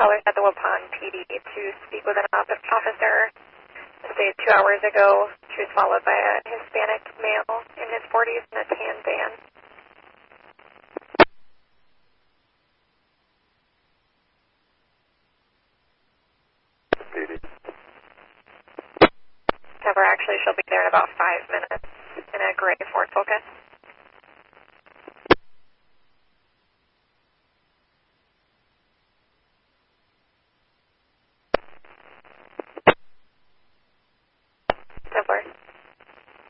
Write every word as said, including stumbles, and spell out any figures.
callers at the Waupun P D to speak with an officer. Say two hours ago, she was followed by a Hispanic male in his forties in a tan van. Have her actually, she'll be there in about five minutes in a gray Ford Focus.